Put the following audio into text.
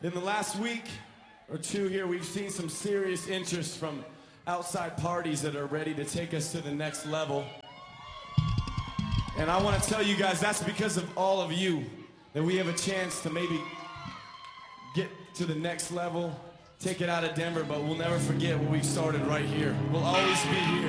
In the last week or two here, we've seen some serious interest from outside parties that are ready to take us to the next level. And I want to tell you guys, that's because of all of you, that we have a chance to maybe get to the next level, take it out of Denver, but we'll never forget what we started right here. We'll always be here.